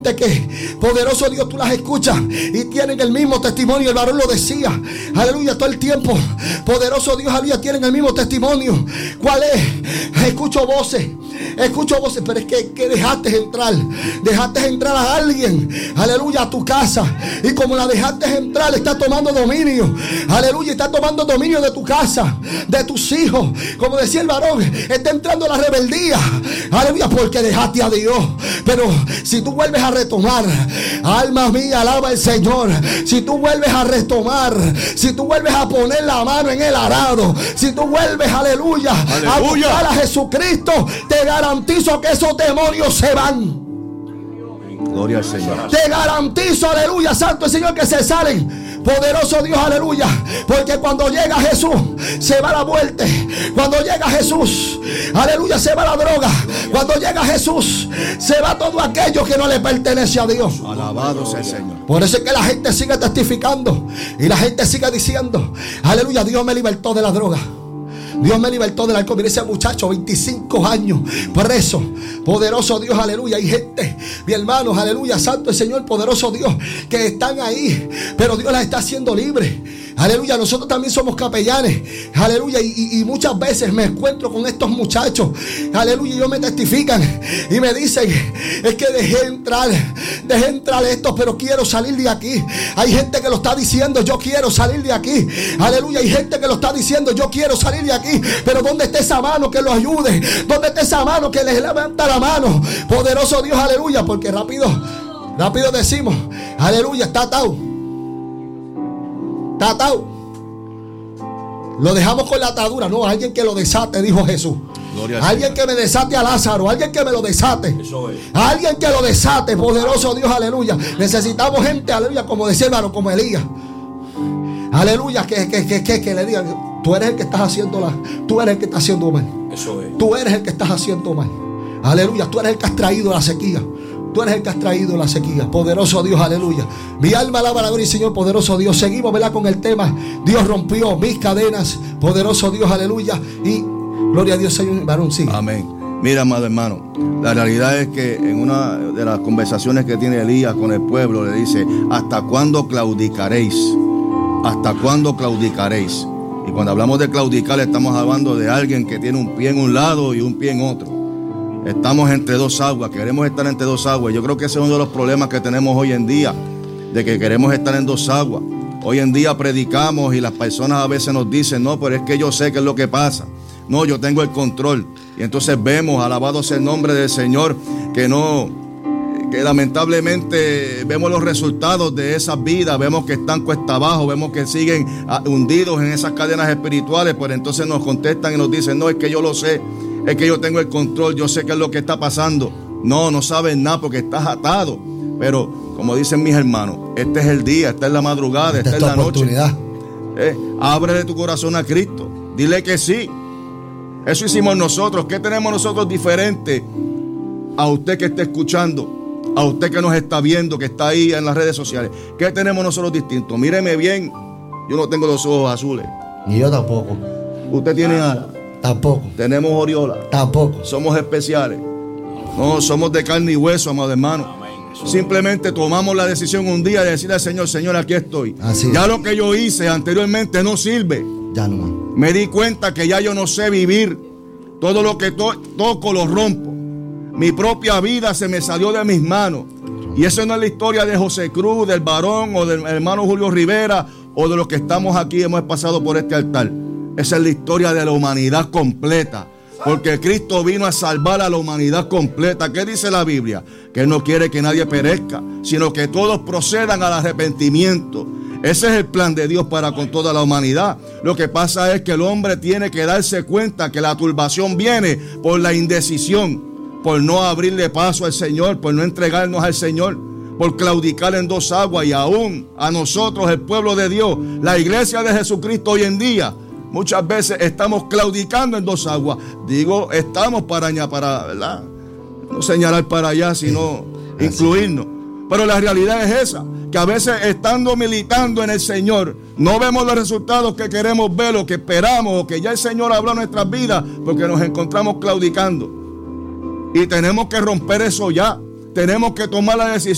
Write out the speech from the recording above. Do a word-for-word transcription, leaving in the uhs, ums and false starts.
gente que, poderoso Dios, tú las escuchas y tienen el mismo testimonio. El varón lo decía, aleluya, todo el tiempo. Poderoso Dios, aleluya, tienen el mismo testimonio. ¿Cuál es? Escucho voces, escucho voces, pero es que, que dejaste entrar, dejaste entrar a alguien, aleluya, a tu casa. Y como la dejaste entrar, está tomando dominio, aleluya, está tomando dominio de tu casa, de tus hijos. Como decía el varón, está entrando la rebeldía, aleluya, porque dejaste a Dios. Pero si tú vuelves a retomar, alma mía, alaba al Señor. Si tú vuelves a retomar, si tú vuelves a poner la mano en el arado, si tú vuelves, aleluya, aleluya, a buscar a Jesucristo, te garantizo que esos demonios se van. Gloria al Señor. Te garantizo, aleluya, santo el Señor, que se salen. Poderoso Dios, aleluya. Porque cuando llega Jesús, se va la muerte. Cuando llega Jesús, aleluya, se va la droga. Cuando llega Jesús, se va todo aquello que no le pertenece a Dios. Alabado sea el Señor. Por eso es que la gente sigue testificando y la gente sigue diciendo, aleluya, Dios me libertó de la droga, Dios me libertó del alcohol. Mire ese muchacho, veinticinco años preso. Poderoso Dios, aleluya. Hay gente, mi hermano, aleluya, santo el Señor, poderoso Dios, que están ahí, pero Dios las está haciendo libres. Aleluya, nosotros también somos capellanes. Aleluya, y, y, y muchas veces me encuentro con estos muchachos. Aleluya, y ellos me testifican y me dicen, es que dejé entrar, dejé entrar esto, pero quiero salir de aquí. Hay gente que lo está diciendo, yo quiero salir de aquí. Aleluya, hay gente que lo está diciendo, yo quiero salir de aquí. Pero ¿dónde está esa mano que lo ayude? ¿Dónde está esa mano que les levanta la mano? Poderoso Dios, aleluya, porque rápido, rápido decimos, aleluya, está atado. Está atado. Lo dejamos con la atadura. No, alguien que lo desate, dijo Jesús. Alguien que me desate a Lázaro. Alguien que me lo desate. Eso es. Alguien que lo desate. Poderoso Dios, aleluya. Necesitamos gente, aleluya, como decía hermano, como Elías. Aleluya, que, que, que, que, que le digan, tú eres el que estás haciendo la, tú eres el que está haciendo mal. Eso es. Tú eres el que estás haciendo mal. Aleluya, tú eres el que has traído la sequía. Tú eres el que has traído la sequía. Poderoso Dios, aleluya. Mi alma alaba la gloria y Señor, poderoso Dios. Seguimos, ¿verdad?, con el tema. Dios rompió mis cadenas. Poderoso Dios, aleluya. Y gloria a Dios, Señor. Varón, sigue. Amén. Mira, amado hermano, la realidad es que en una de las conversaciones que tiene Elías con el pueblo, le dice, ¿hasta cuándo claudicaréis? ¿Hasta cuándo claudicaréis? Y cuando hablamos de claudicar, estamos hablando de alguien que tiene un pie en un lado y un pie en otro. Estamos entre dos aguas, queremos estar entre dos aguas. Yo creo que ese es uno de los problemas que tenemos hoy en día, de que queremos estar en dos aguas. Hoy en día predicamos y las personas a veces nos dicen, no, pero es que yo sé qué es lo que pasa. No, yo tengo el control. Y entonces vemos, alabado sea el nombre del Señor, que no, que lamentablemente vemos los resultados de esas vidas, vemos que están cuesta abajo, vemos que siguen hundidos en esas cadenas espirituales, pero entonces nos contestan y nos dicen, no, es que yo lo sé. Es que yo tengo el control, yo sé qué es lo que está pasando. No, no sabes nada porque estás atado. Pero, como dicen mis hermanos, este es el día, esta es la madrugada, esta, esta es la noche. Eh, ábrele tu corazón a Cristo. Dile que sí. Eso hicimos nosotros. ¿Qué tenemos nosotros diferente a usted que está escuchando? A usted que nos está viendo, que está ahí en las redes sociales. ¿Qué tenemos nosotros distinto? Míreme bien. Yo no tengo los ojos azules. Ni yo tampoco. Usted tiene alas. Tampoco. Tenemos oriola. Tampoco. Somos especiales. No, somos de carne y hueso, amado hermano. Simplemente tomamos la decisión un día de decirle al Señor, Señor, aquí estoy. Así ya es. Lo que yo hice anteriormente no sirve. Ya no. Me di cuenta que ya yo no sé vivir. Todo lo que to- toco lo rompo. Mi propia vida se me salió de mis manos. Y eso no es la historia de José Cruz, del varón o del hermano Julio Rivera o de los que estamos aquí, hemos pasado por este altar. Esa es la historia de la humanidad completa. Porque Cristo vino a salvar a la humanidad completa. ¿Qué dice la Biblia? Que Él no quiere que nadie perezca, sino que todos procedan al arrepentimiento. Ese es el plan de Dios para con toda la humanidad. Lo que pasa es que el hombre tiene que darse cuenta que la turbación viene por la indecisión, por no abrirle paso al Señor, por no entregarnos al Señor, por claudicar en dos aguas. Y aún a nosotros, el pueblo de Dios, la iglesia de Jesucristo hoy en día, muchas veces estamos claudicando en dos aguas. Digo, estamos para allá, para, ¿verdad? No señalar para allá, sino sí, incluirnos. Pero la realidad es esa, que a veces estando militando en el Señor, no vemos los resultados que queremos ver, o que esperamos, o que ya el Señor habló en nuestras vidas, porque nos encontramos claudicando. Y tenemos que romper eso ya. Tenemos que tomar la decisión.